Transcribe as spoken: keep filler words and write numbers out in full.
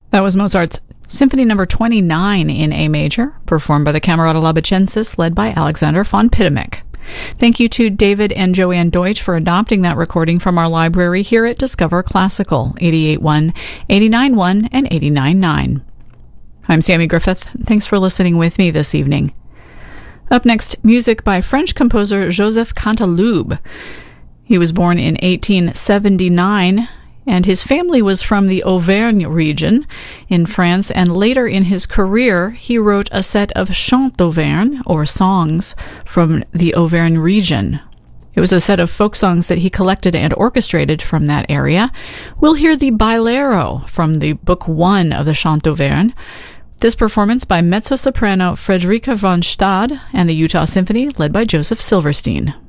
That was Mozart's Symphony Number twenty-nine in A major, performed by the Camerata Labicensis, led by Alexander von Pittemick. Thank you to David and Joanne Deutsch for adopting that recording from our library here at Discover Classical, eighty-eight point one, eighty-nine point one, and eighty-nine point nine. I'm Sammy Griffith. Thanks for listening with me this evening. Up next, music by French composer Joseph Canteloube. He was born in eighteen seventy-nine, and his family was from the Auvergne region in France, and later in his career, he wrote a set of chants d'Auvergne, or songs, from the Auvergne region. It was a set of folk songs that he collected and orchestrated from that area. We'll hear the Bailero from the Book One of the Chants d'Auvergne. This performance by mezzo-soprano Friederike von Stade and the Utah Symphony, led by Joseph Silverstein.